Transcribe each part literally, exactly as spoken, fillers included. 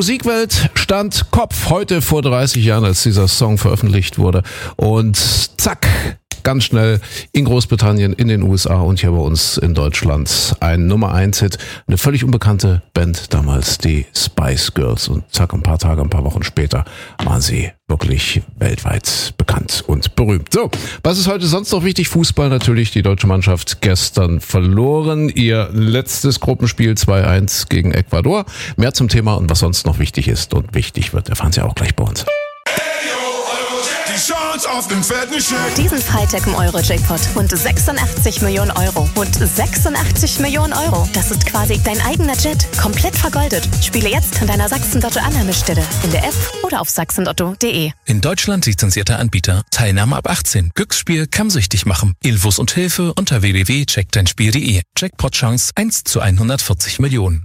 Musikwelt stand Kopf heute vor dreißig Jahren, als dieser Song veröffentlicht wurde. Und zack, ganz schnell in Großbritannien, in den U S A und hier bei uns in Deutschland ein Nummer eins Hit. Eine völlig unbekannte Band damals, die Spice Girls. Und zack, ein paar Tage, ein paar Wochen später waren sie wirklich weltweit bekannt und berühmt. So, was ist heute sonst noch wichtig? Fußball natürlich. Die deutsche Mannschaft gestern verloren. Ihr letztes Gruppenspiel zwei eins gegen Ecuador. Mehr zum Thema und was sonst noch wichtig ist und wichtig wird, erfahren Sie auch gleich bei uns. Auf den fetten Scheck. Diesen Freitag im Euro-Jackpot. Rund sechsundachtzig Millionen Euro. Rund sechsundachtzig Millionen Euro. Das ist quasi dein eigener Jet. Komplett vergoldet. Spiele jetzt an deiner Sachsen-Lotto-Annahmestelle. In der App oder auf sachsenlotto punkt de. In Deutschland lizenzierter Anbieter. Teilnahme ab achtzehn. Glücksspiel kann süchtig machen. Infos und Hilfe unter w w w punkt check dein spiel punkt de. Jackpot-Chance eins zu hundertvierzig Millionen.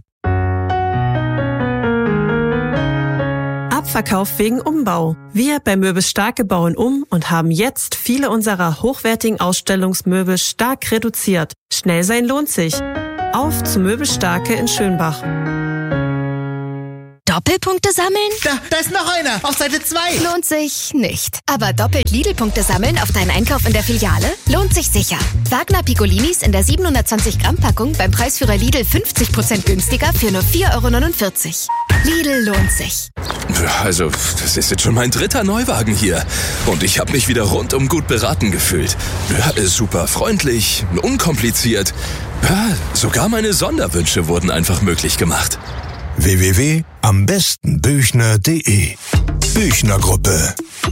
Abverkauf wegen Umbau. Wir bei Möbels Starke bauen um und haben jetzt viele unserer hochwertigen Ausstellungsmöbel stark reduziert. Schnell sein lohnt sich. Auf zu Möbels Starke in Schönbach. Doppelpunkte sammeln? Da, da ist noch einer, auf Seite zwei. Lohnt sich nicht. Aber doppelt Lidl-Punkte sammeln auf deinen Einkauf in der Filiale? Lohnt sich sicher. Wagner Piccolinis in der siebenhundertzwanzig Gramm Packung beim Preisführer Lidl fünfzig Prozent günstiger für nur vier Euro neunundvierzig. Lidl lohnt sich. Also, das ist jetzt schon mein dritter Neuwagen hier. Und ich habe mich wieder rundum gut beraten gefühlt. Ja, super freundlich, unkompliziert. Ja, sogar meine Sonderwünsche wurden einfach möglich gemacht. w w w punkt am besten büchner punkt de Büchner Gruppe.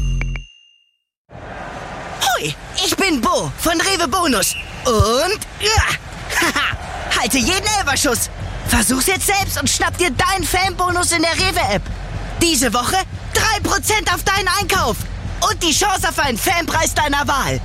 Hoi, ich bin Bo von Rewe Bonus. Und ja, haha, halte jeden Elberschuss. Versuch's jetzt selbst und schnapp dir deinen Fanbonus in der Rewe-App. Diese Woche drei Prozent auf deinen Einkauf. Und die Chance auf einen Fanpreis deiner Wahl.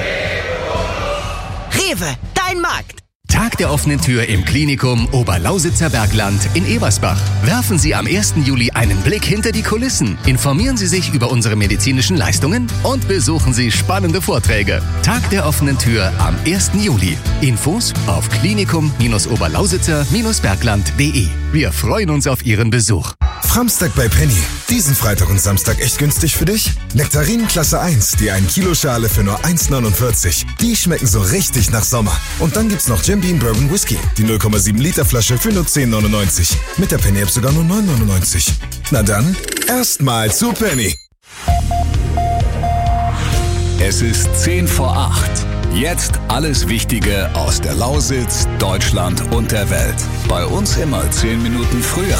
Rewe, dein Markt. Tag der offenen Tür im Klinikum Oberlausitzer Bergland in Ebersbach. Werfen Sie am ersten Juli einen Blick hinter die Kulissen. Informieren Sie sich über unsere medizinischen Leistungen und besuchen Sie spannende Vorträge. Tag der offenen Tür am ersten Juli. Infos auf klinikum oberlausitzer bergland punkt de. Wir freuen uns auf Ihren Besuch. Framstag bei Penny. Diesen Freitag und Samstag echt günstig für dich? Nektarinen Klasse eins, die ein Kilo Schale für nur eins neunundvierzig. Die schmecken so richtig nach Sommer. Und dann gibt's noch Jim Beam Bourbon Whisky. Die null Komma sieben Liter Flasche für nur zehn neunundneunzig. Mit der Penny App sogar nur neun neunundneunzig. Na dann, erstmal zu Penny. Es ist zehn vor acht. Jetzt alles Wichtige aus der Lausitz, Deutschland und der Welt. Bei uns immer zehn Minuten früher.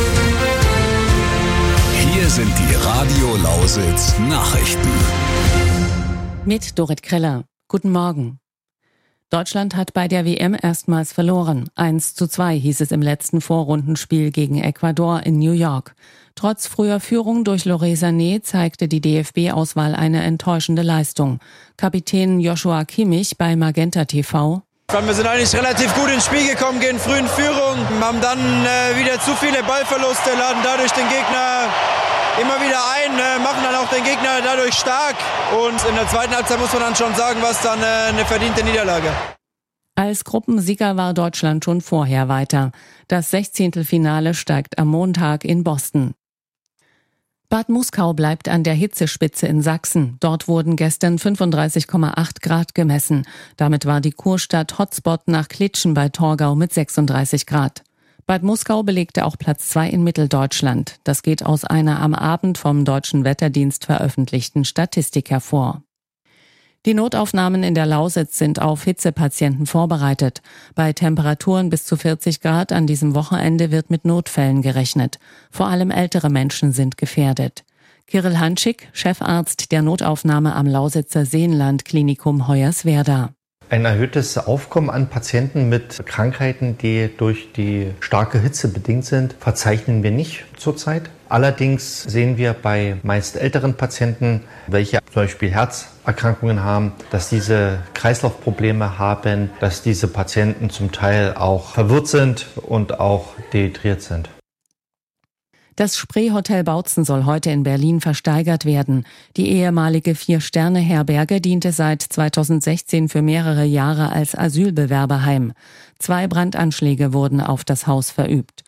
Hier sind die Radio Lausitz Nachrichten. Mit Dorit Kreller. Guten Morgen. Deutschland hat bei der W M erstmals verloren. eins zu zwei hieß es im letzten Vorrundenspiel gegen Ecuador in New York. Trotz früher Führung durch Leroy Sané zeigte die D F B-Auswahl eine enttäuschende Leistung. Kapitän Joshua Kimmich bei Magenta T V. Wir sind eigentlich relativ gut ins Spiel gekommen, gehen früh in Führung, haben dann äh, wieder zu viele Ballverluste, laden dadurch den Gegner immer wieder ein, äh, machen dann auch den Gegner dadurch stark. Und in der zweiten Halbzeit muss man dann schon sagen, was dann äh, eine verdiente Niederlage. Als Gruppensieger war Deutschland schon vorher weiter. Das Sechzehntelfinale steigt am Montag in Boston. Bad Muskau bleibt an der Hitzespitze in Sachsen. Dort wurden gestern fünfunddreißig Komma acht Grad gemessen. Damit war die Kurstadt Hotspot nach Klitschen bei Torgau mit sechsunddreißig Grad. Bad Muskau belegte auch Platz zwei in Mitteldeutschland. Das geht aus einer am Abend vom Deutschen Wetterdienst veröffentlichten Statistik hervor. Die Notaufnahmen in der Lausitz sind auf Hitzepatienten vorbereitet. Bei Temperaturen bis zu vierzig Grad an diesem Wochenende wird mit Notfällen gerechnet. Vor allem ältere Menschen sind gefährdet. Kirill Hanschig, Chefarzt der Notaufnahme am Lausitzer Seenland-Klinikum Hoyerswerda. Ein erhöhtes Aufkommen an Patienten mit Krankheiten, die durch die starke Hitze bedingt sind, verzeichnen wir nicht zurzeit. Allerdings sehen wir bei meist älteren Patienten, welche zum Beispiel Herzerkrankungen haben, dass diese Kreislaufprobleme haben, dass diese Patienten zum Teil auch verwirrt sind und auch dehydriert sind. Das Spree-Hotel Bautzen soll heute in Berlin versteigert werden. Die ehemalige Vier-Sterne-Herberge diente seit zweitausendsechzehn für mehrere Jahre als Asylbewerberheim. Zwei Brandanschläge wurden auf das Haus verübt.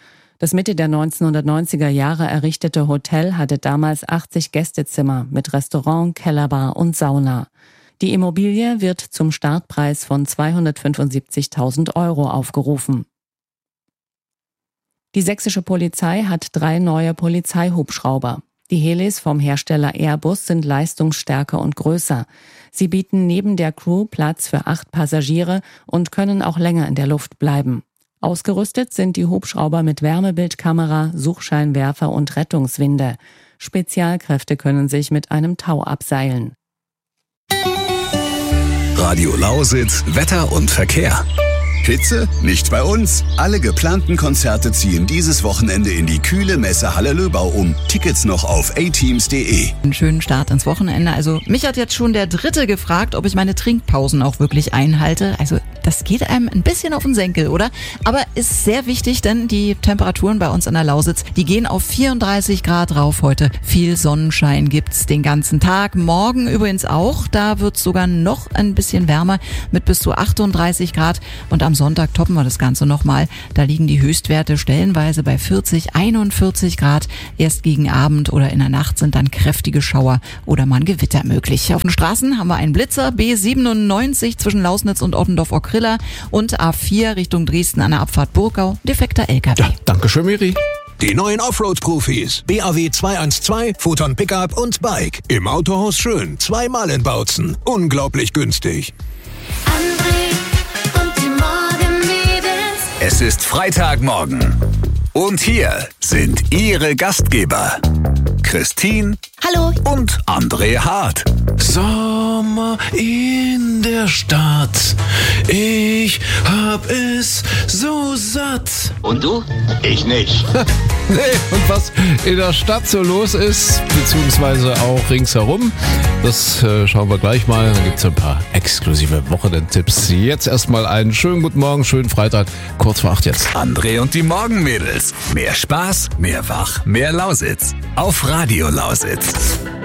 Das Mitte der neunzehnhundertneunziger Jahre errichtete Hotel hatte damals achtzig Gästezimmer mit Restaurant, Kellerbar und Sauna. Die Immobilie wird zum Startpreis von zweihundertfünfundsiebzigtausend Euro aufgerufen. Die sächsische Polizei hat drei neue Polizeihubschrauber. Die Helis vom Hersteller Airbus sind leistungsstärker und größer. Sie bieten neben der Crew Platz für acht Passagiere und können auch länger in der Luft bleiben. Ausgerüstet sind die Hubschrauber mit Wärmebildkamera, Suchscheinwerfer und Rettungswinde. Spezialkräfte können sich mit einem Tau abseilen. Radio Lausitz, Wetter und Verkehr. Hitze? Nicht bei uns. Alle geplanten Konzerte ziehen dieses Wochenende in die kühle Messehalle Löbau um. Tickets noch auf a teams punkt de. Einen schönen Start ins Wochenende. Also mich hat jetzt schon der Dritte gefragt, ob ich meine Trinkpausen auch wirklich einhalte. Also das geht einem ein bisschen auf den Senkel, oder? Aber ist sehr wichtig, denn die Temperaturen bei uns an der Lausitz, die gehen auf vierunddreißig Grad rauf heute. Viel Sonnenschein gibt's den ganzen Tag. Morgen übrigens auch. Da wird's sogar noch ein bisschen wärmer mit bis zu achtunddreißig Grad. Und am Sonntag toppen wir das Ganze nochmal. Da liegen die Höchstwerte stellenweise bei vierzig, einundvierzig Grad. Erst gegen Abend oder in der Nacht sind dann kräftige Schauer oder mal ein Gewitter möglich. Auf den Straßen haben wir einen Blitzer, B siebenundneunzig zwischen Lausnitz und Ottendorf-Ockrilla und A vier Richtung Dresden an der Abfahrt Burgau, defekter L K W. Ja, danke schön, Miri. Die neuen Offroad-Profis. B A W zweihundertzwölf, Photon Pickup und Bike. Im Autohaus Schön. Zweimal in Bautzen. Unglaublich günstig. Es ist Freitagmorgen. Und hier sind Ihre Gastgeber. Christine. Hallo. Und André Hart. Sommer in der Stadt. Ich hab es so satt. Und du? Ich nicht. Nee, und was in der Stadt so los ist, beziehungsweise auch ringsherum, das äh, schauen wir gleich mal. Dann gibt's ein paar exklusive Wochenendtipps. Jetzt erstmal einen schönen guten Morgen, schönen Freitag, kurz vor acht jetzt. André und die Morgenmädels. Mehr Spaß, mehr Wach, mehr Lausitz. Auf Radio Lausitz.